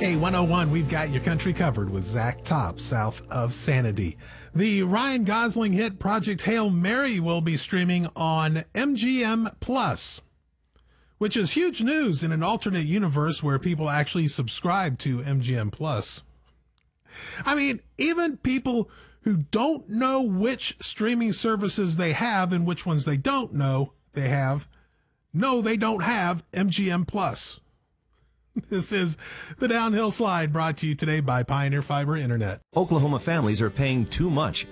Hey, 101, we've got your country covered with Zach Top, south of Sanity. The Ryan Gosling hit Project Hail Mary will be streaming on MGM Plus, which is huge news in an alternate universe where people actually subscribe to MGM Plus. I mean, even people who don't know which streaming services they have and which ones they don't know they have, no, they don't have MGM Plus. This is the Downhill Slide, brought to you today by Pioneer Fiber Internet. Oklahoma families are paying too much